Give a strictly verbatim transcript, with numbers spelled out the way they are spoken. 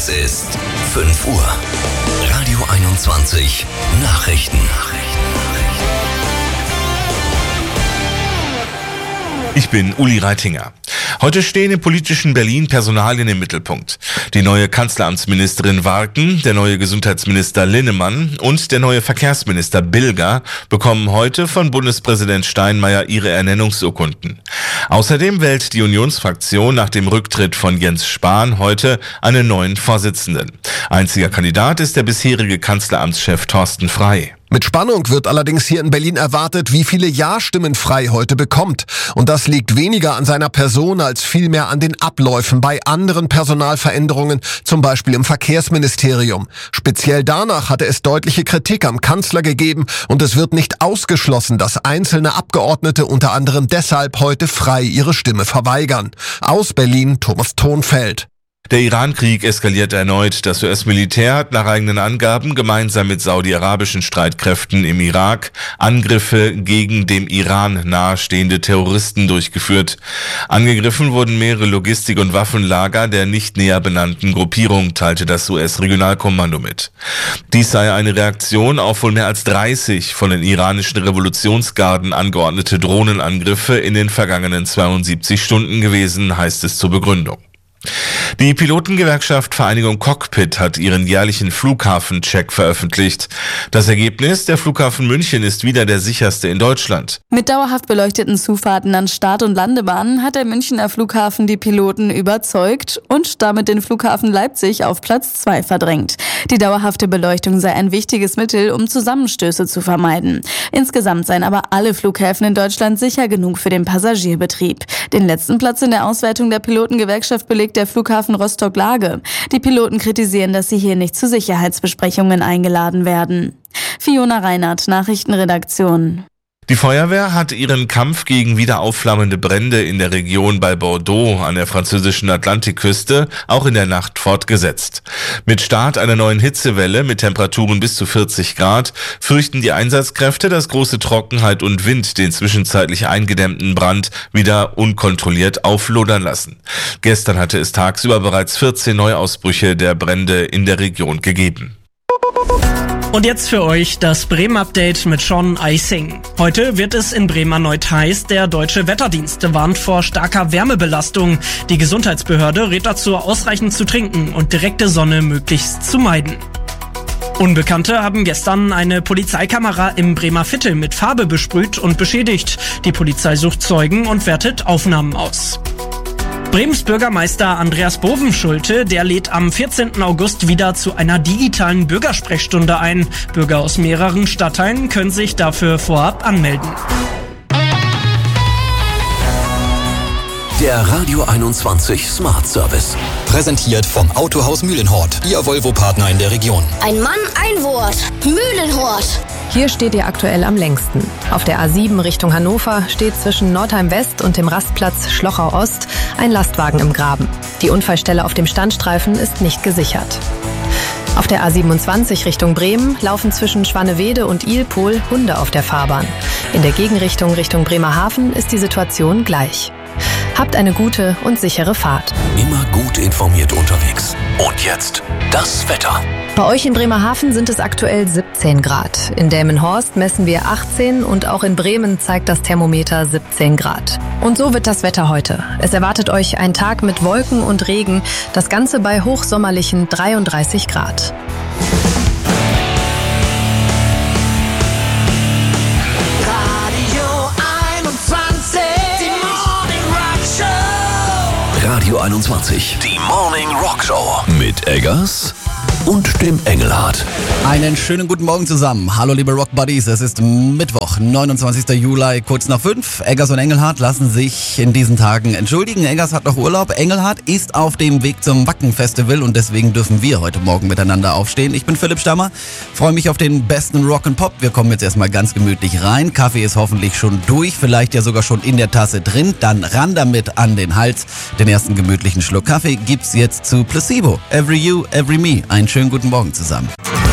Es ist fünf Uhr. Radio einundzwanzig Nachrichten. Ich bin Uli Reitinger. Heute stehen im politischen Berlin Personalien im Mittelpunkt. Die neue Kanzleramtsministerin Warken, der neue Gesundheitsminister Linnemann und der neue Verkehrsminister Bilger bekommen heute von Bundespräsident Steinmeier ihre Ernennungsurkunden. Außerdem wählt die Unionsfraktion nach dem Rücktritt von Jens Spahn heute einen neuen Vorsitzenden. Einziger Kandidat ist der bisherige Kanzleramtschef Thorsten Frey. Mit Spannung wird allerdings hier in Berlin erwartet, wie viele Ja-Stimmen Frey heute bekommt. Und das liegt weniger an seiner Person als vielmehr an den Abläufen bei anderen Personalveränderungen, zum Beispiel im Verkehrsministerium. Speziell danach hatte es deutliche Kritik am Kanzler gegeben und es wird nicht ausgeschlossen, dass einzelne Abgeordnete unter anderem deshalb heute Frey ihre Stimme verweigern. Aus Berlin, Thomas Thonfeld. Der Iran-Krieg eskaliert erneut. Das U S-Militär hat nach eigenen Angaben gemeinsam mit saudi-arabischen Streitkräften im Irak Angriffe gegen dem Iran nahestehende Terroristen durchgeführt. Angegriffen wurden mehrere Logistik- und Waffenlager der nicht näher benannten Gruppierung, teilte das U S-Regionalkommando mit. Dies sei eine Reaktion auf wohl mehr als dreißig von den iranischen Revolutionsgarden angeordnete Drohnenangriffe in den vergangenen zweiundsiebzig Stunden gewesen, heißt es zur Begründung. Die Pilotengewerkschaft Vereinigung Cockpit hat ihren jährlichen Flughafencheck veröffentlicht. Das Ergebnis: Der Flughafen München ist wieder der sicherste in Deutschland. Mit dauerhaft beleuchteten Zufahrten an Start- und Landebahnen hat der Münchner Flughafen die Piloten überzeugt und damit den Flughafen Leipzig auf Platz zwei verdrängt. Die dauerhafte Beleuchtung sei ein wichtiges Mittel, um Zusammenstöße zu vermeiden. Insgesamt seien aber alle Flughäfen in Deutschland sicher genug für den Passagierbetrieb. Den letzten Platz in der Auswertung der Pilotengewerkschaft belegt der Flughafen Rostock-Lage. Die Piloten kritisieren, dass sie hier nicht zu Sicherheitsbesprechungen eingeladen werden. Fiona Reinhardt, Nachrichtenredaktion. Die Feuerwehr hat ihren Kampf gegen wieder aufflammende Brände in der Region bei Bordeaux an der französischen Atlantikküste auch in der Nacht fortgesetzt. Mit Start einer neuen Hitzewelle mit Temperaturen bis zu vierzig Grad fürchten die Einsatzkräfte, dass große Trockenheit und Wind den zwischenzeitlich eingedämmten Brand wieder unkontrolliert auflodern lassen. Gestern hatte es tagsüber bereits vierzehn Neuausbrüche der Brände in der Region gegeben. Und jetzt für euch das Bremen-Update mit Sean Eising. Heute wird es in Bremen erneut heiß. Der Deutsche Wetterdienst warnt vor starker Wärmebelastung. Die Gesundheitsbehörde rät dazu, ausreichend zu trinken und direkte Sonne möglichst zu meiden. Unbekannte haben gestern eine Polizeikamera im Bremer Viertel mit Farbe besprüht und beschädigt. Die Polizei sucht Zeugen und wertet Aufnahmen aus. Bremens Bürgermeister Andreas Bovenschulte, der lädt am vierzehnten August wieder zu einer digitalen Bürgersprechstunde ein. Bürger aus mehreren Stadtteilen können sich dafür vorab anmelden. Der Radio einundzwanzig Smart Service. Präsentiert vom Autohaus Mühlenhort, Ihr Volvo-Partner in der Region. Ein Mann, ein Wort. Mühlenhort. Hier steht ihr aktuell am längsten. Auf der A sieben Richtung Hannover steht zwischen Nordheim West und dem Rastplatz Schlochau Ost ein Lastwagen im Graben. Die Unfallstelle auf dem Standstreifen ist nicht gesichert. Auf der A siebenundzwanzig Richtung Bremen laufen zwischen Schwannewede und Ilpol Hunde auf der Fahrbahn. In der Gegenrichtung Richtung Bremerhaven ist die Situation gleich. Habt eine gute und sichere Fahrt. Immer gut informiert unterwegs. Und jetzt das Wetter. Bei euch in Bremerhaven sind es aktuell siebzehn Grad. In Delmenhorst messen wir achtzehn und auch in Bremen zeigt das Thermometer siebzehn Grad. Und so wird das Wetter heute. Es erwartet euch ein Tag mit Wolken und Regen, das Ganze bei hochsommerlichen dreiunddreißig Grad. Radio einundzwanzig, die Morning Rock Show mit Eggers und dem Engelhardt. Einen schönen guten Morgen zusammen. Hallo liebe Rock Buddies, es ist Mittwoch, neunundzwanzigster Juli, kurz nach fünf. Eggers und Engelhardt lassen sich in diesen Tagen entschuldigen. Eggers hat noch Urlaub, Engelhardt ist auf dem Weg zum Wacken-Festival und deswegen dürfen wir heute Morgen miteinander aufstehen. Ich bin Philipp Stammer, freue mich auf den besten Rock and Pop. Wir kommen jetzt erstmal ganz gemütlich rein. Kaffee ist hoffentlich schon durch, vielleicht ja sogar schon in der Tasse drin. Dann ran damit an den Hals. Den ersten gemütlichen Schluck Kaffee gibt's jetzt zu Placebo. Every You, Every Me. Einen schönen guten Morgen zusammen.